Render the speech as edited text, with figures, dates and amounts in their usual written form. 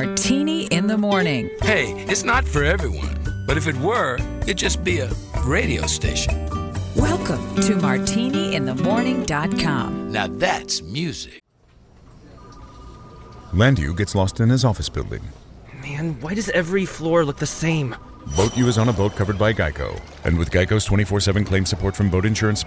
Martini in the Morning. Hey, it's not for everyone, but if it were, it'd just be a radio station. Welcome to martiniinthemorning.com. Now that's music. Landu gets lost in his office building. Man, why does every floor look the same? Boat U is on a boat covered by Geico. And with Geico's 24/7 claim support from boat insurance